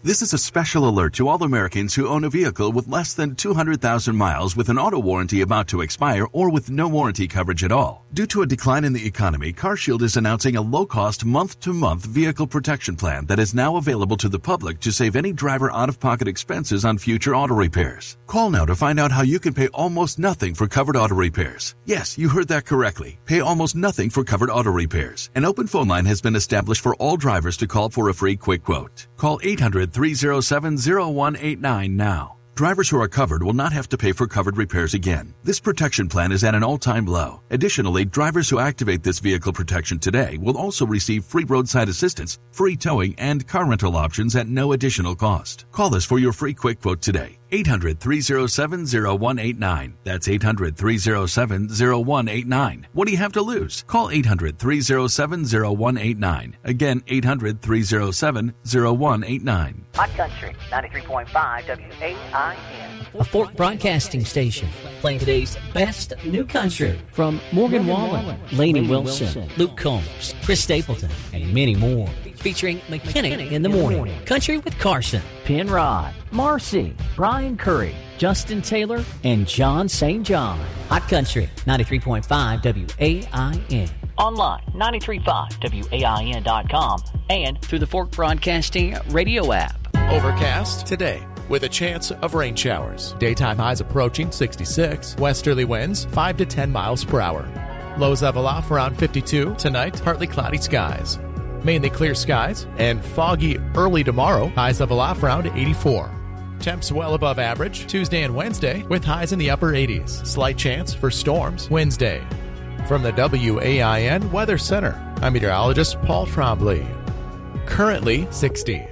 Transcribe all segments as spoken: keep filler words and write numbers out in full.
This is a special alert to all Americans who own a vehicle with less than two hundred thousand miles with an auto warranty about to expire or with no warranty coverage at all. Due to a decline in the economy, CarShield is announcing a low-cost month-to-month vehicle protection plan that is now available to the public to save any driver out-of-pocket expenses on future auto repairs. Call now to find out how you can pay almost nothing for covered auto repairs. Yes, you heard that correctly. Pay almost nothing for covered auto repairs. An open phone line has been established for all drivers to call for a free quick quote. Call eight hundred, three oh seven, oh one eight nine now. Drivers who are covered will not have to pay for covered repairs again. This protection plan is at an all-time low. Additionally, drivers who activate this vehicle protection today will also receive free roadside assistance, free towing, and car rental options at no additional cost. Call us for your free quick quote today. eight hundred, three oh seven, oh one eight nine. That's eight hundred, three oh seven, oh one eight nine. What do you have to lose? Call eight hundred, three oh seven, oh one eight nine. Again, eight hundred, three oh seven, oh one eight nine. Hot Country, ninety-three point five W A I N. A Fork Broadcasting Station, playing today's best new country from Morgan Wallen, Lainey Wilson, Luke Combs, Chris Stapleton, and many more. Featuring McKinnon in the morning, Country with Carson, Penrod, Marcy, Brian Curry, Justin Taylor, and John Saint John. Hot Country, ninety-three point five W A I N. Online, ninety-three point five W A I N dot com and through the Fork Broadcasting radio app. Overcast today with a chance of rain showers. Daytime highs approaching sixty-six. Westerly winds five to ten miles per hour. Lows level off around fifty-two. Tonight, partly cloudy skies. Mainly clear skies and foggy early tomorrow. Highs level off around eighty-four. Temps well above average Tuesday and Wednesday with highs in the upper eighties. Slight chance for storms Wednesday. From the W A I N Weather Center, I'm meteorologist Paul Trombley. Currently sixty.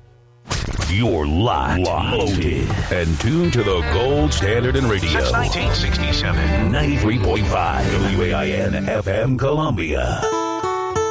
You're locked, locked, loaded, and tuned to the gold standard in radio. Since nineteen sixty-seven. ninety-three point five W A I N F M Columbia.